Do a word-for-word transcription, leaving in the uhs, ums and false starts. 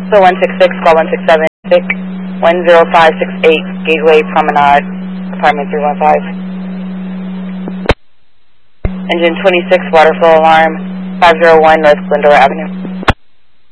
So one six six, call one six seven, six one zero five six eight, Gateway Promenade, apartment three one five. Engine twenty-six, water flow alarm, five zero one North Glendora Avenue.